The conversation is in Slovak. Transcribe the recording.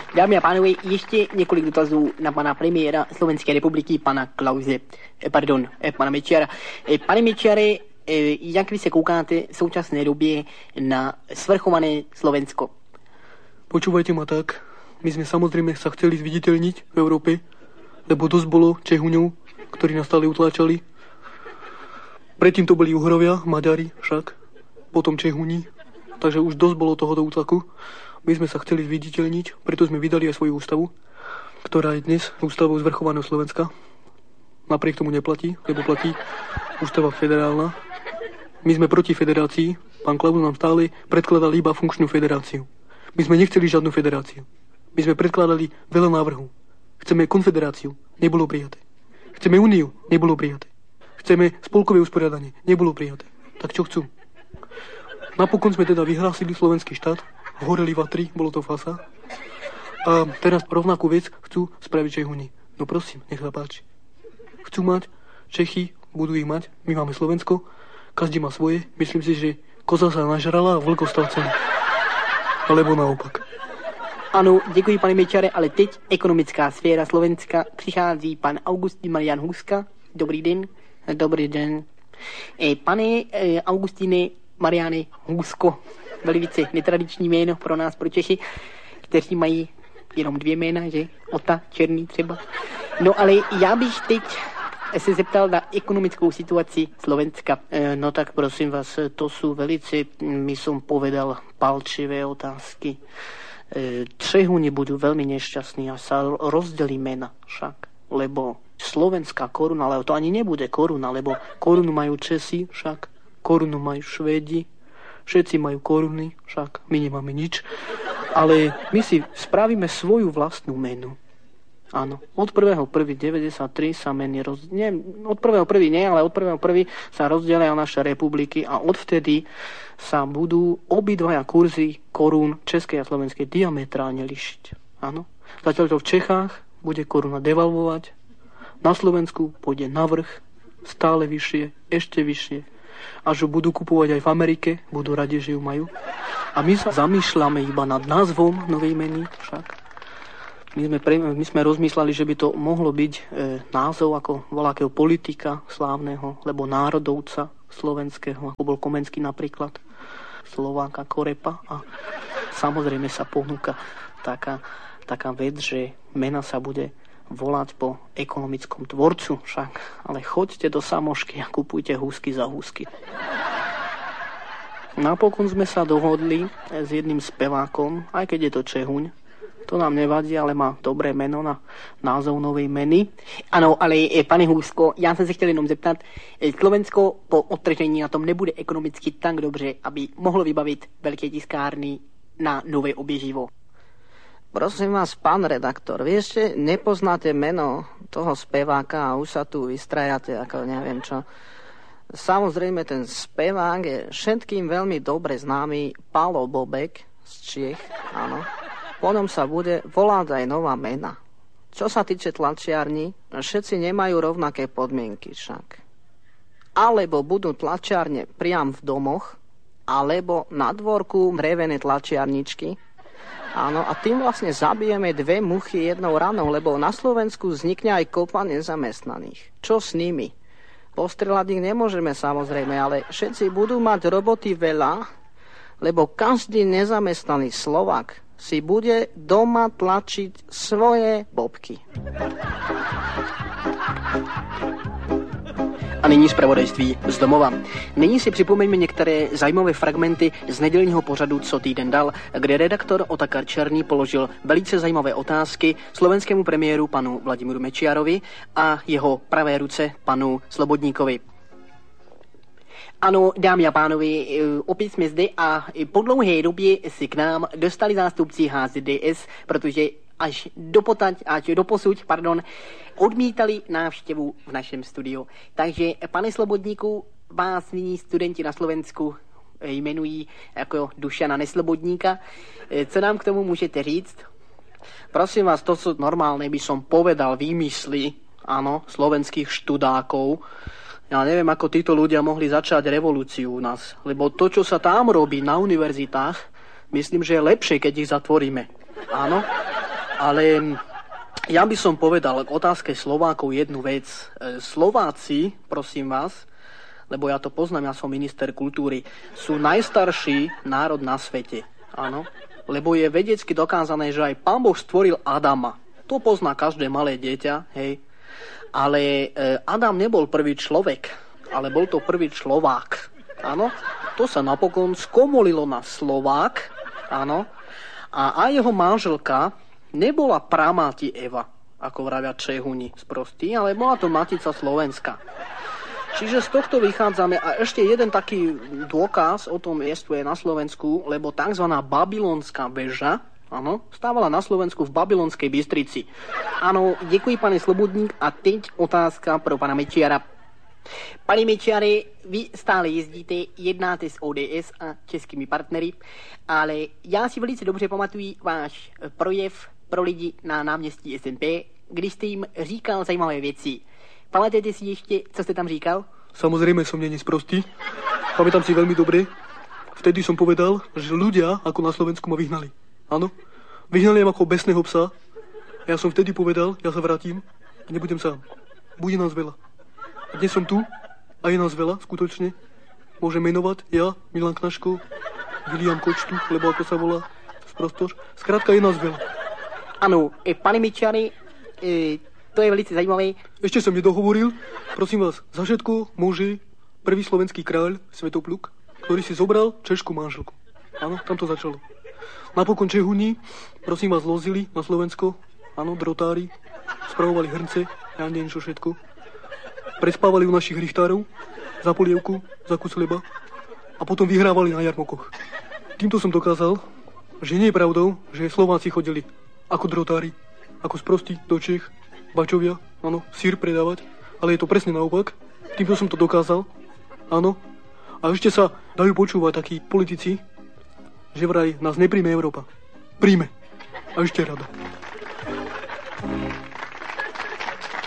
Dámy a pánové, ještě několik dotazů na pana premiéra Slovenské republiky, pana Klause. Pana Mečiara. Pane Mečiare, jak vy se koukáte v současné době na svrchované Slovensko? Počúvajte ma tak. My sme samozrejme sa chceli zviditeľniť v Európe, lebo dosť bolo Čehuňov, ktorí nás stále utláčali. Predtým to boli Uhrovia, Maďari však, potom Čehuni, takže už dosť bolo tohoto útlaku. My sme sa chceli zviditeľniť, preto sme vydali aj svoju ústavu, ktorá je dnes ústavou zvrchovaného Slovenska. Napriek tomu neplatí, lebo platí ústava federálna. My sme proti federácii, pán Klaus nám stále predkladal iba funkčnú federáciu. My sme nechceli žiadnu federáciu. My sme predkladali veľa návrhov. Chceme konfederáciu, nebolo prijaté. Chceme úniu, nebolo prijaté. Chceme spolkové usporiadanie, nebolo prijaté. Tak čo chcú? Napokon sme teda vyhlásili slovenský štát, horeli vatry, bolo to fasa. A teraz rovnakú vec chcú spraviť Čehuni. No prosím, nech sa páči. Chcú mať Čechy, budú ich mať, my máme Slovensko, každý má svoje. Myslím si, že koza sa nažrala a vlk ostal celý. Alebo naopak. Ano, děkuji pane Mečare, ale teď ekonomická sféra Slovenska. Přichází pan Augustin Marian Huska. Dobrý den. Dobrý den. Pane Augustine Mariane Husko, velice netradiční jméno pro nás, pro Čechy, kteří mají jenom 2 jména, že? Ota, Černý třeba. No ale já bych teď se zeptal na ekonomickou situaci Slovenska. No tak prosím vás, to sú velice, my som povedal, palčivé otázky. Čehuni budú veľmi nešťastní a sa rozdelí mena však, lebo slovenská koruna, ale to ani nebude koruna, lebo korunu majú Česi však, korunu majú Švédi, všetci majú koruny, však my nemáme nič, ale my si spravíme svoju vlastnú menu. Áno, od 1.1.93 sa meny od 1.1. nie, ale od 1.1. sa rozdelia naše republiky a odvtedy sa budú obidvaja kurzy korún českej a slovenskej diametrálne lišiť. Áno, zatiaľ to v Čechách bude koruna devalvovať, na Slovensku pôjde navrch, stále vyššie, ešte vyššie. Až ju budú kupovať aj v Amerike, budú radi, že ju majú. A my sa zamýšľame iba nad názvom novej meny však. My sme rozmýšľali, že by to mohlo byť názov ako voľakého politika slávneho, lebo národovca slovenského, ako bol Komenský napríklad, Slováka Korepa. A samozrejme sa ponúka taká vec, že mena sa bude volať po ekonomickom tvorcu však. Ale choďte do Samošky a kupujte húsky za húsky. Napokon sme sa dohodli s jedným spevákom, aj keď je to Čehuň. To nám nevadí, ale má dobré jméno na názov novej meny. Ano, ale pane Hůzko, já jsem se chtěl jenom zeptat, Slovensko po odtržení na tom nebude ekonomicky tak dobře, aby mohlo vybavit velké tiskárny na nové obježivo. Prosím vás, pán redaktor, vy ešte nepoznáte meno toho speváka a už sa tu vystrajate ako neviem čo. Samozrejme, ten spevák je všetkým veľmi dobre známy Pálo Bobek z Čiech, áno. Po ňom sa bude volať aj nová mena. Čo sa týče tlačiarní, všetci nemajú rovnaké podmienky však. Alebo budú tlačiarne priam v domoch, alebo na dvorku drevené tlačiarničky. Áno, a tým vlastne zabijeme 2 muchy jednou ranou, lebo na Slovensku vznikne aj kopa nezamestnaných. Čo s nimi? Postrelať ich nemôžeme samozrejme, ale všetci budú mať roboty veľa, lebo každý nezamestnaný Slovák si bude doma tlačiť svoje bobky. A nyní zpravodajství z domova. Nyní si připomeňme některé zajímavé fragmenty z nedělního pořadu Co týden dal, kde redaktor Otakar Černý položil velice zajímavé otázky slovenskému premiéru panu Vladimíru Mečiarovi a jeho pravé ruce panu Slobodníkovi. Ano, dámy a pánové, opět jsme zde a po dlouhé době si k nám dostali zástupci HZDS, protože až doposud, odmítali návštěvu v našem studiu. Takže, pane Slobodníku, vás nyní studenti na Slovensku jmenují jako Dušana Neslobodníka. Co nám k tomu můžete říct? Prosím vás, to sú normálne, by som povedal, výmysly, áno, slovenských študákov. Ja neviem, ako títo ľudia mohli začať revolúciu u nás, lebo to, čo sa tam robí na univerzitách, myslím, že je lepšie, keď ich zatvoríme. Áno? Ale ja by som povedal k otázke Slovákov jednu vec. Slováci, prosím vás, lebo ja to poznám, ja som minister kultúry, sú najstarší národ na svete. Áno. Lebo je vedecky dokázané, že aj Pán Boh stvoril Adama. To pozná každé malé dieťa, hej. Ale Adam nebol prvý človek, ale bol to prvý Slovák. Áno. To sa napokon skomolilo na Slovák, áno. A aj jeho manželka nebola pramáti Eva, ako vravia Čehuni sprostí, ale bola to matica Slovenska. Čiže z tohto vychádzame. A ešte jeden taký dôkaz o tom jestvuje na Slovensku, lebo tzv. Babylonská väža, áno, stávala na Slovensku v Babylonskej Bystrici. Ano, děkuji, pane Slobodník. A teď otázka pro pana Mečiara. Pane Mečiare, vy stále jezdíte, jednáte s ODS a českými partnery, ale já si velice dobře pamatuju váš projev pro lidi na náměstí SNP, když jste jim říkal zajímavé věci. Pamatujete si ještě, co jste tam říkal? Samozrejme som není sprostý. Pamätám si veľmi dobre. Vtedy som povedal, že ľudia ako na Slovensku ma vyhnali. Áno? Vyhnali ma ako besného psa. Ja som vtedy povedal, ja sa vrátim a nebudem sám. Bude nás veľa. A dnes som tu a je nás veľa, skutočne. Môžem menovať ja, Milan Knažko, William Kočtu, lebo ako sa volá sprostoš. Skrátka je nás veľa. Ano, pane Mečiare, to je velice zajímavé. Ešte som nedohovoril. Prosím vás, za všetko môže prvý slovenský kráľ Svetopluk, ktorý si zobral českú manželku. Áno, tam to začalo. Napokon Čehuni, prosím vás, lozili na Slovensko, áno, drotári, spravovali hrnce, ja neviem čo všetko. Prespávali u našich richtárov, za polievku, za kus chleba a potom vyhrávali na jarmokoch. Týmto som dokázal, že nie je pravdou, že Slováci chodili ako drotári, ako sprostí do Čech, bačovia, áno, sír predávať, ale je to presne naopak. Týmto som to dokázal, áno. A ešte sa dajú počúvať takí politici, že vraj nás nepríjme Európa. Príjme. A ešte rada.